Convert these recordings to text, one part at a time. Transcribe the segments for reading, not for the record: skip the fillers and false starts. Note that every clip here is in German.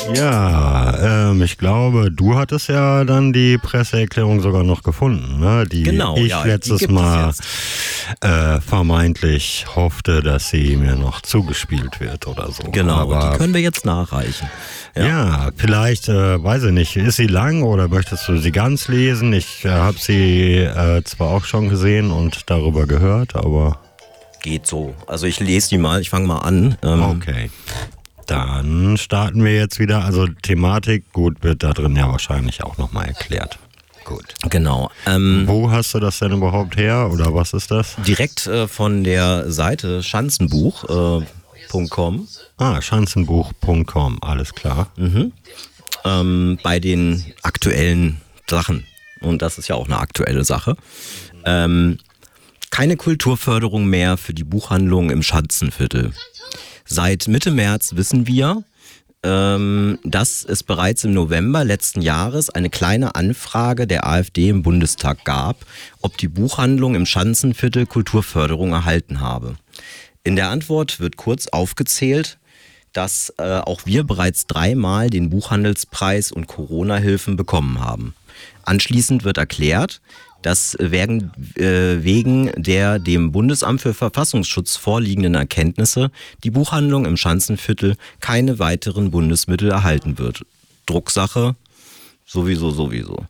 Ja, ich glaube, du hattest ja dann die Presseerklärung sogar noch gefunden, ne? Die Genau, ich ja, letztes die gibt Mal es vermeintlich hoffte, dass sie mir noch zugespielt wird oder so. Genau, aber die können wir jetzt nachreichen. ja, vielleicht, weiß ich nicht, ist sie lang oder möchtest du sie ganz lesen? Ich habe sie zwar auch schon gesehen und darüber gehört, aber... Geht so. Also ich lese die mal, ich fange mal an. Okay. Dann starten wir jetzt wieder. Also Thematik, gut, wird da drin ja wahrscheinlich auch nochmal erklärt. Gut. Genau. Wo hast du das denn überhaupt her oder was ist das? Direkt von der Seite schanzenbuch.com. Schanzenbuch.com, alles klar. Bei den aktuellen Sachen. Und das ist ja auch eine aktuelle Sache. Keine Kulturförderung mehr für die Buchhandlung im Schanzenviertel. Seit Mitte März wissen wir, dass es bereits im November letzten Jahres eine kleine Anfrage der AfD im Bundestag gab, ob die Buchhandlung im Schanzenviertel Kulturförderung erhalten habe. In der Antwort wird kurz aufgezählt, dass auch wir bereits 3-mal den Buchhandelspreis und Corona-Hilfen bekommen haben. Anschließend wird erklärt, dass wegen der dem Bundesamt für Verfassungsschutz vorliegenden Erkenntnisse die Buchhandlung im Schanzenviertel keine weiteren Bundesmittel erhalten wird. Drucksache sowieso.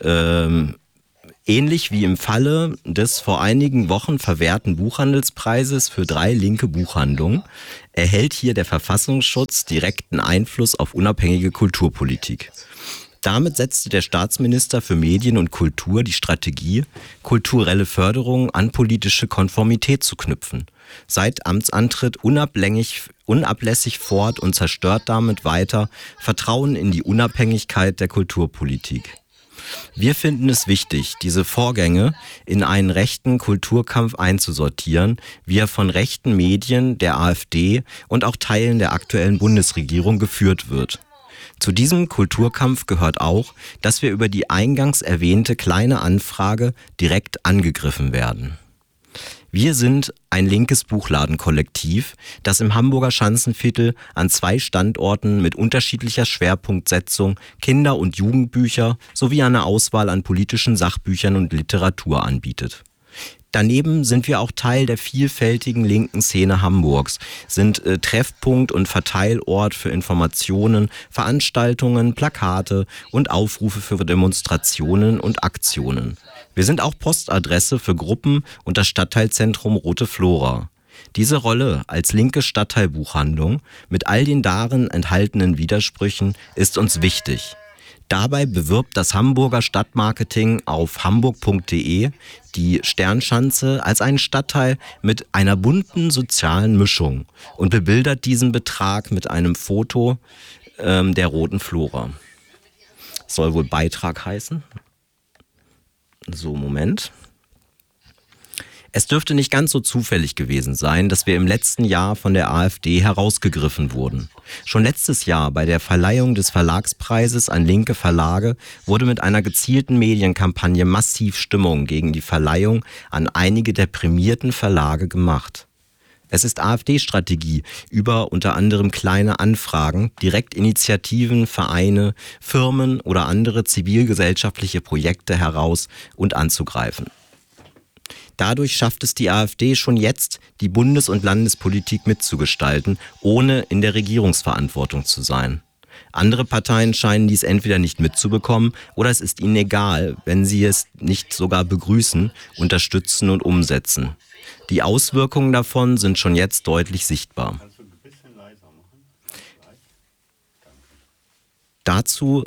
Ähnlich wie im Falle des vor einigen Wochen verwehrten Buchhandelspreises für 3 linke Buchhandlungen erhält hier der Verfassungsschutz direkten Einfluss auf unabhängige Kulturpolitik. Damit setzte der Staatsminister für Medien und Kultur die Strategie, kulturelle Förderung an politische Konformität zu knüpfen. Seit Amtsantritt unablässig fort und zerstört damit weiter Vertrauen in die Unabhängigkeit der Kulturpolitik. Wir finden es wichtig, diese Vorgänge in einen rechten Kulturkampf einzusortieren, wie er von rechten Medien, der AfD und auch Teilen der aktuellen Bundesregierung geführt wird. Zu diesem Kulturkampf gehört auch, dass wir über die eingangs erwähnte kleine Anfrage direkt angegriffen werden. Wir sind ein linkes Buchladenkollektiv, das im Hamburger Schanzenviertel an 2 Standorten mit unterschiedlicher Schwerpunktsetzung Kinder- und Jugendbücher sowie eine Auswahl an politischen Sachbüchern und Literatur anbietet. Daneben sind wir auch Teil der vielfältigen linken Szene Hamburgs, sind Treffpunkt und Verteilort für Informationen, Veranstaltungen, Plakate und Aufrufe für Demonstrationen und Aktionen. Wir sind auch Postadresse für Gruppen und das Stadtteilzentrum Rote Flora. Diese Rolle als linke Stadtteilbuchhandlung mit all den darin enthaltenen Widersprüchen ist uns wichtig. Dabei bewirbt das Hamburger Stadtmarketing auf hamburg.de die Sternschanze als einen Stadtteil mit einer bunten sozialen Mischung und bebildert diesen Betrag mit einem Foto der Roten Flora. Soll wohl Beitrag heißen. So, Moment. Es dürfte nicht ganz so zufällig gewesen sein, dass wir im letzten Jahr von der AfD herausgegriffen wurden. Schon letztes Jahr bei der Verleihung des Verlagspreises an linke Verlage wurde mit einer gezielten Medienkampagne massiv Stimmung gegen die Verleihung an einige der prämierten Verlage gemacht. Es ist AfD-Strategie, über unter anderem kleine Anfragen, Direktinitiativen, Vereine, Firmen oder andere zivilgesellschaftliche Projekte heraus und anzugreifen. Dadurch schafft es die AfD schon jetzt, die Bundes- und Landespolitik mitzugestalten, ohne in der Regierungsverantwortung zu sein. Andere Parteien scheinen dies entweder nicht mitzubekommen oder es ist ihnen egal, wenn sie es nicht sogar begrüßen, unterstützen und umsetzen. Die Auswirkungen davon sind schon jetzt deutlich sichtbar. Dazu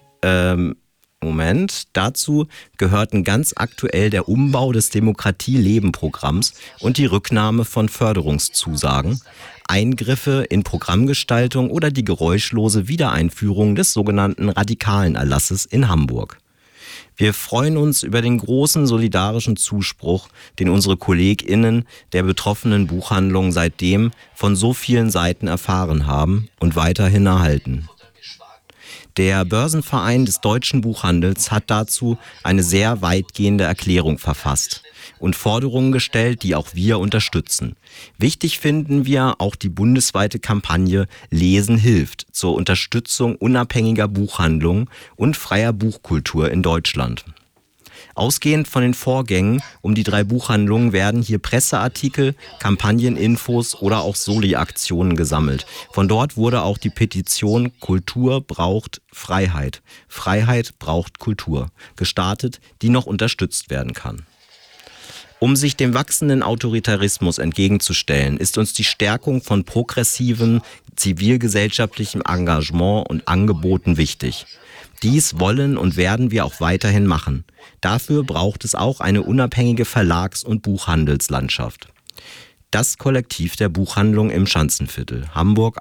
gehörten ganz aktuell der Umbau des Demokratie-Leben-Programms und die Rücknahme von Förderungszusagen, Eingriffe in Programmgestaltung oder die geräuschlose Wiedereinführung des sogenannten radikalen Erlasses in Hamburg. Wir freuen uns über den großen solidarischen Zuspruch, den unsere KollegInnen der betroffenen Buchhandlung seitdem von so vielen Seiten erfahren haben und weiterhin erhalten. Der Börsenverein des deutschen Buchhandels hat dazu eine sehr weitgehende Erklärung verfasst und Forderungen gestellt, die auch wir unterstützen. Wichtig finden wir auch die bundesweite Kampagne Lesen hilft zur Unterstützung unabhängiger Buchhandlungen und freier Buchkultur in Deutschland. Ausgehend von den Vorgängen um die 3 Buchhandlungen werden hier Presseartikel, Kampagneninfos oder auch Soli-Aktionen gesammelt. Von dort wurde auch die Petition Kultur braucht Freiheit. Freiheit braucht Kultur gestartet, die noch unterstützt werden kann. Um sich dem wachsenden Autoritarismus entgegenzustellen, ist uns die Stärkung von progressivem zivilgesellschaftlichem Engagement und Angeboten wichtig. Dies wollen und werden wir auch weiterhin machen. Dafür braucht es auch eine unabhängige Verlags- und Buchhandelslandschaft. Das Kollektiv der Buchhandlung im Schanzenviertel, Hamburg,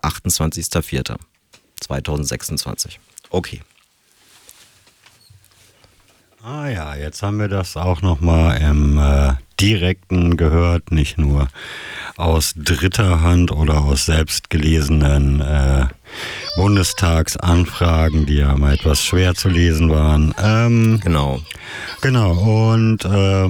28.04.2026. Okay. Ah ja, jetzt haben wir das auch nochmal im Direkten gehört, nicht nur aus dritter Hand oder aus selbstgelesenen Bundestagsanfragen, die ja mal etwas schwer zu lesen waren. Genau. Und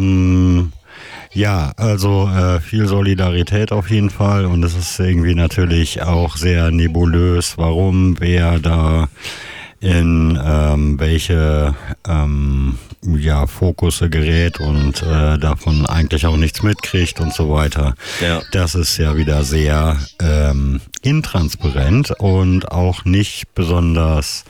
ja, also viel Solidarität auf jeden Fall, und es ist irgendwie natürlich auch sehr nebulös, warum, wer da in welche Fokusse gerät und davon eigentlich auch nichts mitkriegt und so weiter. Ja. Das ist ja wieder sehr intransparent und auch nicht besonders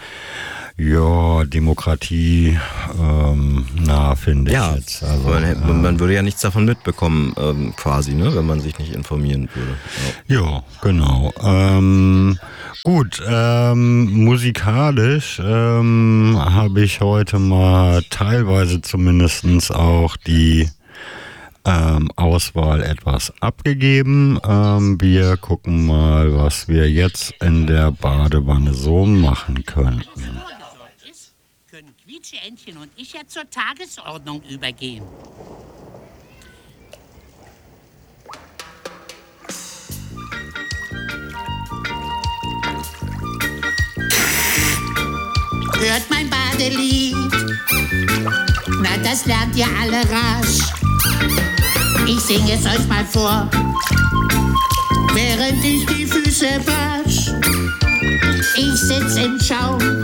Demokratie finde ich jetzt. Also, man würde ja nichts davon mitbekommen, quasi, ne, wenn man sich nicht informieren würde. Ja, genau. Gut, musikalisch habe ich heute mal teilweise zumindest auch die Auswahl etwas abgegeben. Wir gucken mal, was wir jetzt in der Badewanne so machen könnten. Können Quietscheentchen und ich ja zur Tagesordnung übergehen. Hört mein Badelied, na das lernt ihr alle rasch. Ich singe es euch mal vor, während ich die Füße wasch. Ich sitz im Schaum